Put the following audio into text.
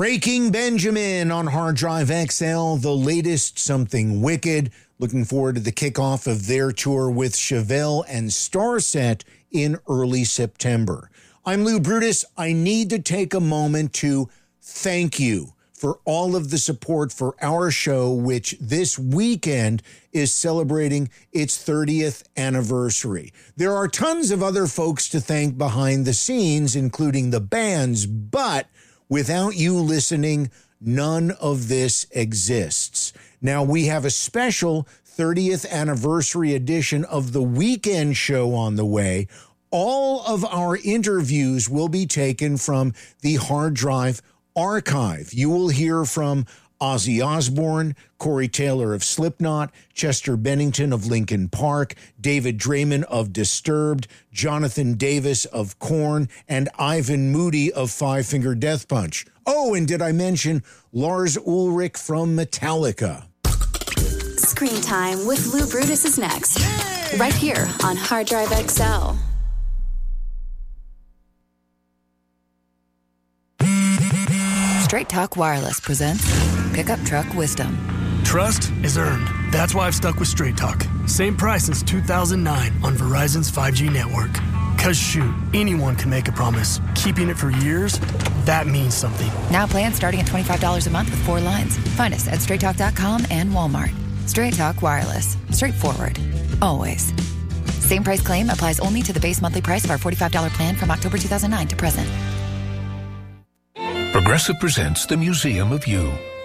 Breaking Benjamin on Hard Drive XL, the latest Something Wicked. Looking forward to the kickoff of their tour with Chevelle and Starset in early September. I'm Lou Brutus. I need to take a moment to thank you for all of the support for our show, which this weekend is celebrating its 30th anniversary. There are tons of other folks to thank behind the scenes, including the bands, but without you listening, none of this exists. Now, we have a special 30th anniversary edition of the weekend show on the way. All of our interviews will be taken from the Hard Drive archive. You will hear from Ozzy Osbourne, Corey Taylor of Slipknot, Chester Bennington of Linkin Park, David Draymond of Disturbed, Jonathan Davis of Korn, and Ivan Moody of Five Finger Death Punch. Oh, and did I mention Lars Ulrich from Metallica? Screen Time with Lou Brutus is next. Yay! Right here on Hard Drive XL. Straight Talk Wireless presents Pickup Truck Wisdom. Trust is earned. That's why I've stuck with Straight Talk. Same price since 2009 on Verizon's 5G network. Cause shoot, anyone can make a promise. Keeping it for years, that means something. Now plans starting at $25 a month with 4 lines. Find us at straighttalk.com and Walmart. Straight Talk Wireless. Straightforward. Always. Same price claim applies only to the base monthly price of our $45 plan from October 2009 to present. Progressive presents The Museum of You.